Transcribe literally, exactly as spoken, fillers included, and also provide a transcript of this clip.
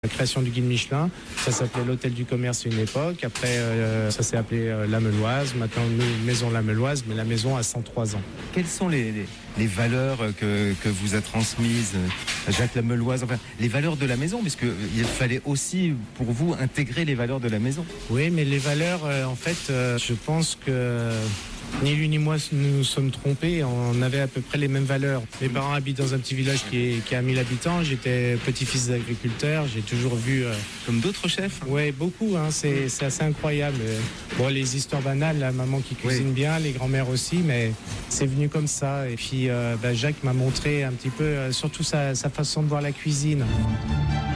La création du guide Michelin, ça s'appelait l'hôtel du commerce à une époque. Après, euh, ça s'est appelé euh, La Meuloise. Maintenant, nous, maison La Meuloise, mais la maison a cent trois ans. Quelles sont les, les, les valeurs que, que vous a transmises Jacques La Meuloise, enfin, les valeurs de la maison, parce qu'il fallait aussi, pour vous, intégrer les valeurs de la maison. Oui, mais les valeurs, euh, en fait, euh, je pense que ni lui ni moi nous nous sommes trompés. On avait à peu près les mêmes valeurs. Mes parents habitent dans un petit village qui, est, qui a mille habitants. J'étais petit-fils d'agriculteur. J'ai toujours vu... Euh... Comme d'autres chefs. Oui, beaucoup. Hein, c'est, c'est assez incroyable. Bon, les histoires banales, la maman qui cuisine oui. bien, les grands-mères aussi, mais c'est venu comme ça. Et puis, euh, bah, Jacques m'a montré un petit peu, euh, surtout sa, sa façon de voir la cuisine.